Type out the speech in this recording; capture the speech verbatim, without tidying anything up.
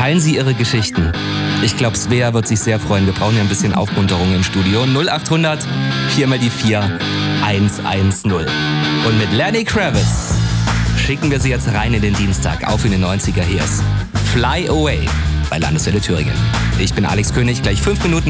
Teilen Sie Ihre Geschichten. Ich glaube, Svea wird sich sehr freuen. Wir brauchen ja ein bisschen Aufmunterung im Studio. null acht hundert, vier mal die vier, eins eins null. Und mit Lenny Kravitz schicken wir Sie jetzt rein in den Dienstag. Auf in den neunziger. Hier ist Fly Away bei Landeswelle Thüringen. Ich bin Alex König, gleich fünf Minuten